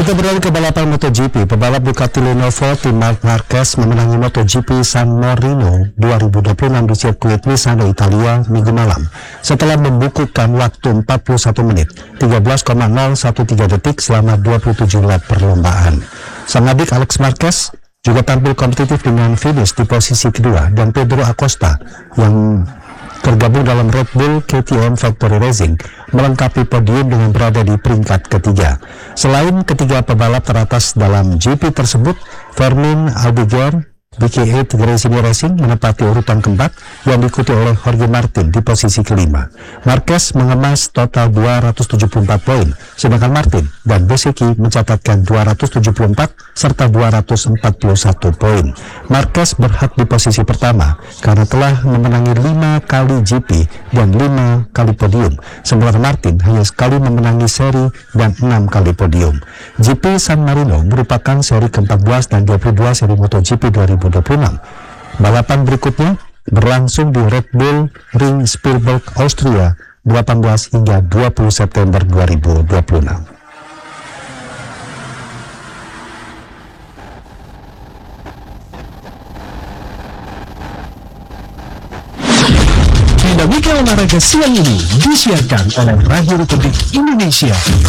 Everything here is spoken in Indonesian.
Kita beralih ke balapan MotoGP. Pebalap Ducati Lenovo tim Marc Marquez memenangi MotoGP San Marino 2026 di sirkuit Misano, Italia minggu malam setelah membukukan waktu 41 menit 13,013 detik selama 27 lap perlombaan. Sang adik Alex Marquez juga tampil kompetitif dengan finish di posisi kedua, dan Pedro Acosta yang tergabung dalam Red Bull KTM Factory Racing melengkapi podium dengan berada di peringkat ketiga. Selain ketiga pebalap teratas dalam GP tersebut, Fermin Aldeguer BK8 Gresini Racing menempati urutan keempat yang diikuti oleh Jorge Martin di posisi kelima. Marquez mengemas total 274 poin, sedangkan Martin dan Bezzecchi mencatatkan 274 serta 241 poin. Marquez berhak di posisi pertama karena telah memenangi 5 kali GP dan 5 kali podium, sementara Martin hanya sekali memenangi seri dan 6 kali podium. GP San Marino merupakan seri ke-14 dan 22 seri MotoGP 2026. Balapan berikutnya berlangsung di Red Bull Ring Spielberg, Austria 18 hingga 20 September 2026. Dinamika olahraga siang ini disiarkan oleh Radio Republik Indonesia.